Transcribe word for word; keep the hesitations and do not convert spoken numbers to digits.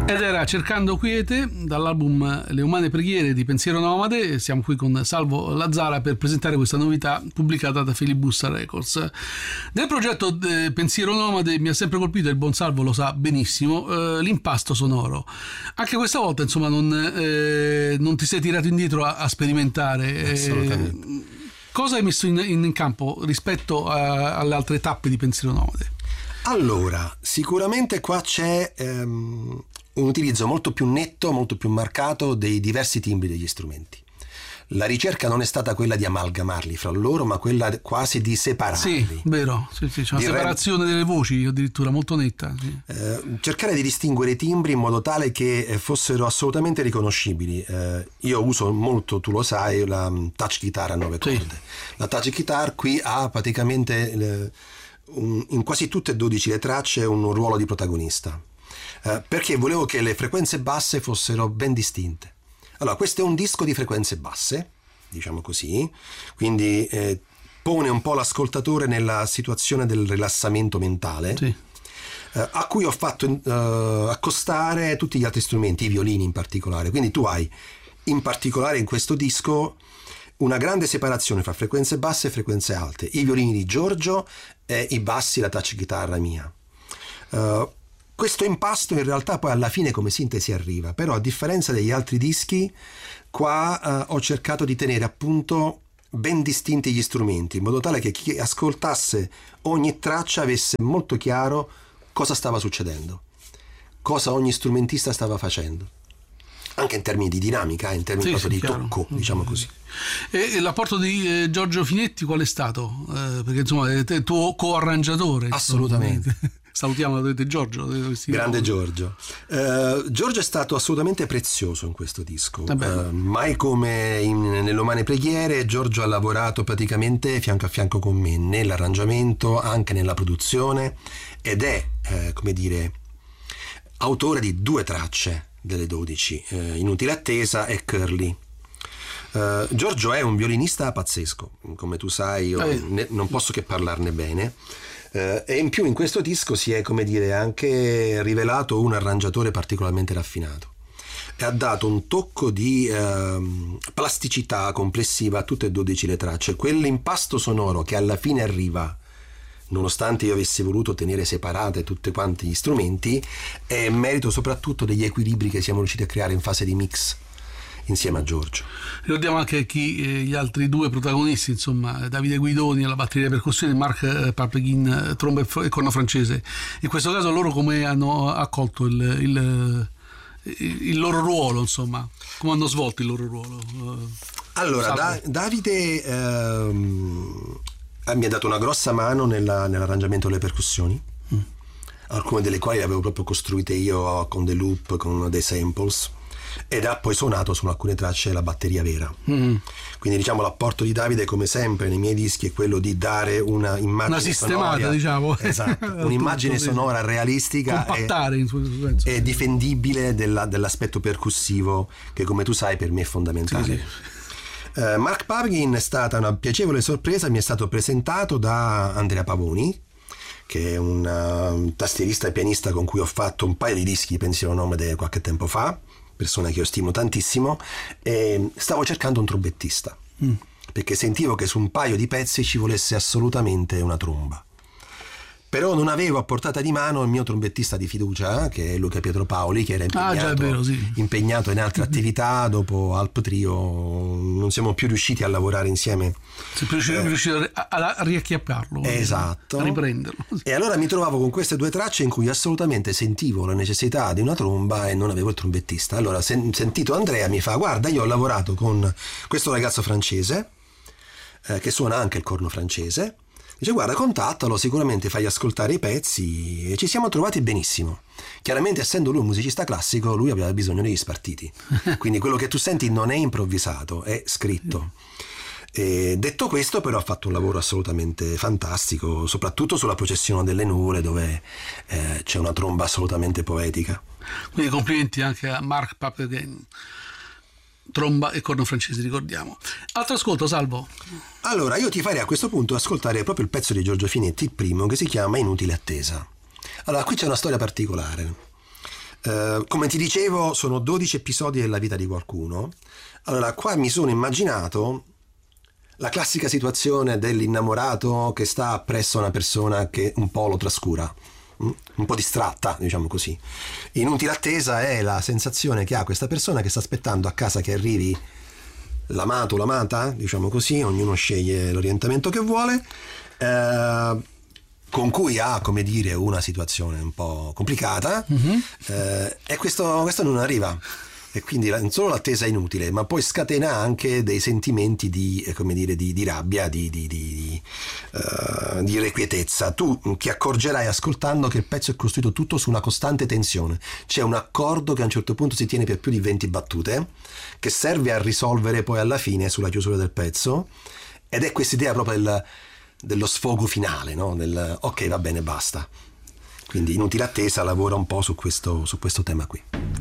Ed era Cercando Quiete dall'album Le Umane Preghiere di Pensiero Nomade. Siamo qui con Salvo Lazzara per presentare questa novità pubblicata da Filibusta Records. Nel progetto Pensiero Nomade mi ha sempre colpito, il buon Salvo lo sa benissimo, eh, l'impasto sonoro. Anche questa volta insomma non, eh, non ti sei tirato indietro a, a sperimentare. Assolutamente. Eh, cosa hai messo in, in campo rispetto a, alle altre tappe di Pensiero Nomade? Allora, sicuramente qua c'è ehm, un utilizzo molto più netto, molto più marcato dei diversi timbri degli strumenti. La ricerca non è stata quella di amalgamarli fra loro, ma quella quasi di separarli. Sì, vero, sì, sì, c'è una di separazione re... delle voci addirittura molto netta. Sì. Eh, cercare di distinguere i timbri in modo tale che fossero assolutamente riconoscibili. Eh, io uso molto, tu lo sai, la touch guitar a nove corde. Sì. La touch guitar qui ha praticamente eh, un, in quasi tutte e dodici le tracce un ruolo di protagonista. Eh, perché volevo che le frequenze basse fossero ben distinte. Allora, questo è un disco di frequenze basse, diciamo così, quindi eh, pone un po' l'ascoltatore nella situazione del rilassamento mentale, sì. eh, a cui ho fatto eh, accostare tutti gli altri strumenti, i violini in particolare. Quindi tu hai, in particolare in questo disco, una grande separazione fra frequenze basse e frequenze alte, i violini di Giorgio e i bassi, la touch chitarra mia. Uh, Questo impasto in realtà poi alla fine come sintesi arriva, però a differenza degli altri dischi qua uh, ho cercato di tenere appunto ben distinti gli strumenti, in modo tale che chi ascoltasse ogni traccia avesse molto chiaro cosa stava succedendo, cosa ogni strumentista stava facendo, anche in termini di dinamica, in termini sì, proprio sì, di chiaro. Tocco, diciamo così. E, e l'apporto di eh, Giorgio Finetti qual è stato? Eh, perché insomma è il tuo co-arrangiatore. Assolutamente. Salutiamo Giorgio. Grande Giorgio. Uh, Giorgio è stato assolutamente prezioso in questo disco. Uh, mai come in, nelle Umane Preghiere, Giorgio ha lavorato praticamente fianco a fianco con me nell'arrangiamento, anche nella produzione, ed è, eh, come dire, autore di due tracce delle dodici, eh, Inutile Attesa e Curly. Uh, Giorgio è un violinista pazzesco, come tu sai, io eh. ne, non posso che parlarne bene. Uh, e in più in questo disco si è, come dire, anche rivelato un arrangiatore particolarmente raffinato e ha dato un tocco di uh, plasticità complessiva a tutte e dodici le tracce. Quell'impasto sonoro che alla fine arriva, nonostante io avessi voluto tenere separate tutti quanti gli strumenti, è merito soprattutto degli equilibri che siamo riusciti a creare in fase di mix insieme a Giorgio. Ricordiamo anche chi eh, gli altri due protagonisti, insomma, Davide Guidoni alla batteria e percussione, Marc eh, Papeghin eh, tromba e corno francese. In questo caso loro come hanno accolto il, il, il, il loro ruolo, insomma, come hanno svolto il loro ruolo? Allora, da, Davide ehm, mi ha dato una grossa mano nella, nell'arrangiamento delle percussioni, mm. alcune delle quali le avevo proprio costruite io con dei loop, con dei samples, ed ha poi suonato su alcune tracce la batteria vera. Mm. Quindi diciamo l'apporto di Davide, come sempre nei miei dischi, è quello di dare una immagine una sistemata sonora, diciamo esatto, un'immagine sonora realistica compattare e, in suo senso, e difendibile della, dell'aspetto percussivo che, come tu sai, per me è fondamentale. Sì, sì. Uh, Marc Papeghin è stata una piacevole sorpresa, mi è stato presentato da Andrea Pavoni, che è un, uh, un tastierista e pianista con cui ho fatto un paio di dischi di Pensiero Nomade qualche tempo fa, persona che io stimo tantissimo, e stavo cercando un trombettista, mm. perché sentivo che su un paio di pezzi ci volesse assolutamente una tromba. Però non avevo a portata di mano il mio trombettista di fiducia, che è Luca Pietro Paoli, che era impegnato, ah, già, è vero, sì. impegnato in altre attività. Dopo Alp Trio non siamo più riusciti a lavorare insieme. Siamo eh, riusciti a, a riacchiapparlo, esatto, a riprenderlo. E allora mi trovavo con queste due tracce in cui assolutamente sentivo la necessità di una tromba e non avevo il trombettista. Allora, sen- sentito Andrea, mi fa: guarda, io ho lavorato con questo ragazzo francese eh, che suona anche il corno francese. Dice: guarda, contattalo, sicuramente fai ascoltare i pezzi. E ci siamo trovati benissimo. Chiaramente, essendo lui un musicista classico, lui aveva bisogno degli spartiti, quindi quello che tu senti non è improvvisato, è scritto. E detto questo, però, ha fatto un lavoro assolutamente fantastico, soprattutto sulla processione delle nuvole, dove eh, c'è una tromba assolutamente poetica. Quindi complimenti anche a Marc Papeghin, tromba e corno francese, ricordiamo. Altro ascolto, Salvo? Allora, io ti farei a questo punto ascoltare proprio il pezzo di Giorgio Finetti, il primo, che si chiama Inutile Attesa. Allora, qui c'è una storia particolare. Uh, come ti dicevo, sono dodici episodi della vita di qualcuno. Allora, qua mi sono immaginato la classica situazione dell'innamorato che sta presso una persona che un po' lo trascura, un po' distratta, diciamo così. Inutile attesa è la sensazione che ha questa persona che sta aspettando a casa che arrivi l'amato o l'amata, diciamo così, ognuno sceglie l'orientamento che vuole, eh, con cui ha, come dire, una situazione un po' complicata, mm-hmm. eh, e questo, questo non arriva. E quindi non solo l'attesa è inutile, ma poi scatena anche dei sentimenti di, come dire, di, di rabbia, di, di, di, uh, di irrequietezza. Tu ti accorgerai ascoltando che il pezzo è costruito tutto su una costante tensione. C'è un accordo che a un certo punto si tiene per più di venti battute, che serve a risolvere poi alla fine sulla chiusura del pezzo, ed è questa idea proprio del, dello sfogo finale, no? Del ok, va bene, basta. Quindi Inutile attesa lavora un po' su questo, su questo tema qui.